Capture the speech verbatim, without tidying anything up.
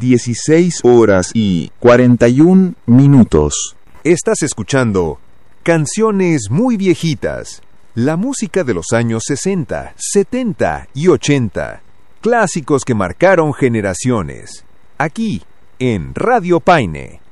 dieciséis horas y cuarenta y un minutos. Estás escuchando Canciones Muy Viejitas, la música de los años sesenta, setenta y ochenta, clásicos que marcaron generaciones, aquí en Radio Paine.